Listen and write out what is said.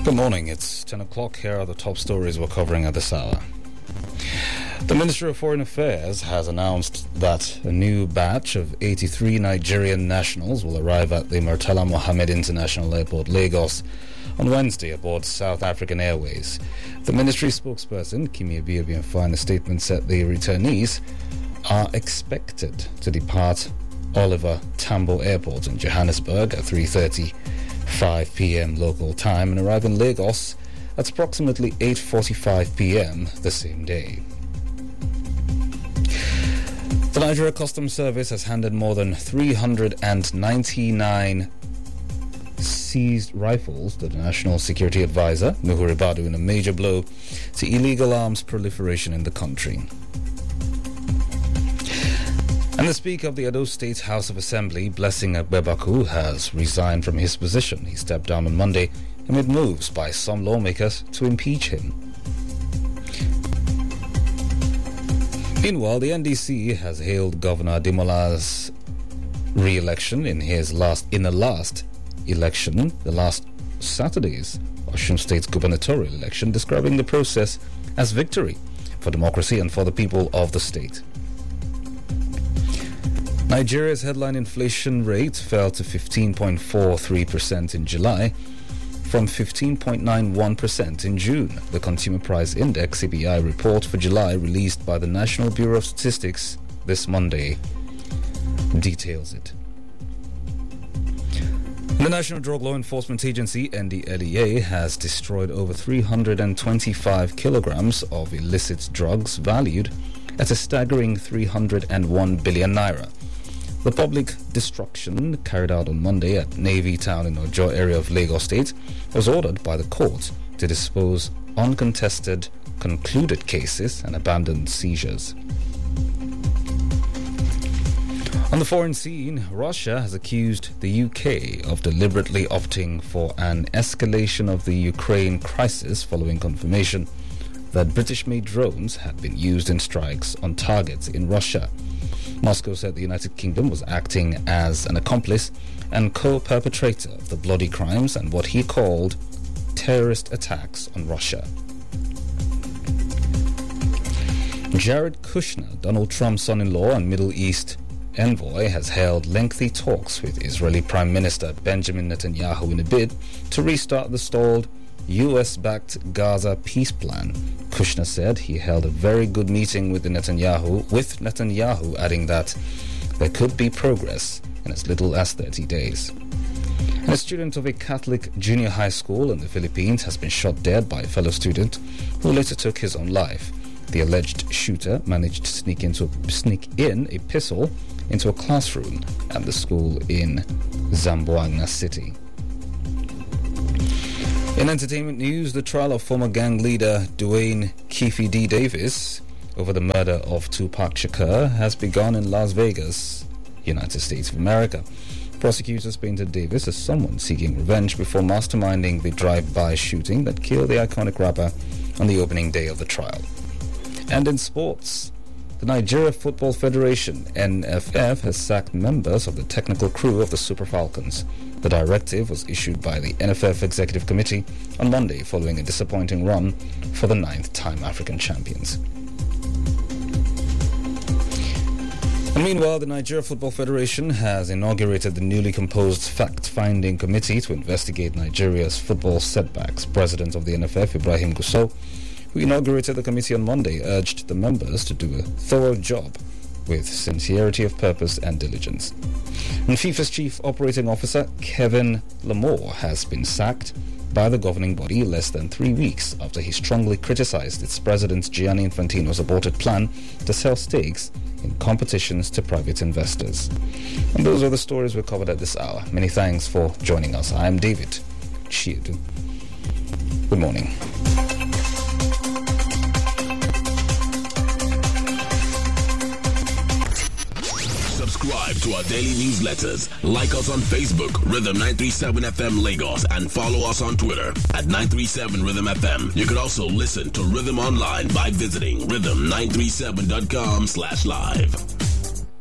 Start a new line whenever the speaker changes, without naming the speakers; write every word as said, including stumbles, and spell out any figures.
Good morning, it's ten o'clock. Here are the top stories we're covering at this hour. The Ministry of Foreign Affairs has announced that a new batch of eighty-three Nigerian nationals will arrive at the Murtala Mohammed International Airport, Lagos, on Wednesday aboard South African Airways. The ministry spokesperson, Kimi Ebiobiamfa, in a statement said the returnees are expected to depart Oliver Tambo Airport in Johannesburg at three thirty-five p.m. local time and arrive in Lagos at approximately eight forty-five p.m. the same day. The Nigeria Customs Service has handed more than three hundred ninety-nine seized rifles to the National Security Advisor, Nuhu Ribadu, in a major blow to illegal arms proliferation in the country. And the Speaker of the Edo State House of Assembly, Blessing Agbebaku, has resigned from his position. He stepped down on Monday amid moves by some lawmakers to impeach him. Meanwhile, the N D C has hailed Governor Ademola's re-election in his last in the last election, the last Saturday's Osun State gubernatorial election, describing the process as victory for democracy and for the people of the state. Nigeria's headline inflation rate fell to fifteen point four three percent in July from fifteen point nine one percent in June. The Consumer Price Index, C P I, report for July, released by the National Bureau of Statistics this Monday, details it. The National Drug Law Enforcement Agency, N D L E A, has destroyed over three hundred twenty-five kilograms of illicit drugs valued at a staggering three hundred one billion naira. The public destruction, carried out on Monday at Navy Town in Ojo area of Lagos State, was ordered by the court to dispose uncontested, concluded cases and abandoned seizures. On the foreign scene, Russia has accused the U K of deliberately opting for an escalation of the Ukraine crisis following confirmation that British-made drones had been used in strikes on targets in Russia. Moscow said the United Kingdom was acting as an accomplice and co-perpetrator of the bloody crimes and what he called terrorist attacks on Russia. Jared Kushner, Donald Trump's son-in-law and Middle East envoy, has held lengthy talks with Israeli Prime Minister Benjamin Netanyahu in a bid to restart the stalled U S-backed Gaza peace plan. Kushner said he held a very good meeting with Netanyahu, with Netanyahu adding that there could be progress in as little as thirty days. And a student of a Catholic junior high school in the Philippines has been shot dead by a fellow student who later took his own life. The alleged shooter managed to sneak into sneak in a pistol into a classroom at the school in Zamboanga City. In entertainment news, the trial of former gang leader Dwayne Keefe D. Davis over the murder of Tupac Shakur has begun in Las Vegas, United States of America. Prosecutors painted Davis as someone seeking revenge before masterminding the drive-by shooting that killed the iconic rapper on the opening day of the trial. And in sports, the Nigeria Football Federation, N F F, has sacked members of the technical crew of the Super Falcons. The directive was issued by the N F F Executive Committee on Monday following a disappointing run for the ninth-time African champions. And meanwhile, the Nigeria Football Federation has inaugurated the newly composed fact-finding committee to investigate Nigeria's football setbacks. President of the N F F, Ibrahim Gusau, who inaugurated the committee on Monday, urged the members to do a thorough job with sincerity of purpose and diligence. And FIFA's chief operating officer, Kevin Lamore, has been sacked by the governing body less than three weeks after he strongly criticized its president Gianni Infantino's aborted plan to sell stakes in competitions to private investors. And those are the stories we covered at this hour. Many thanks for joining us. I am David Chiedu. Good morning.
Subscribe to our daily newsletters. Like us on Facebook, Rhythm nine three seven F M Lagos, and follow us on Twitter at nine three seven Rhythm F M. You can also listen to Rhythm online by visiting rhythm nine three seven dot com slash live.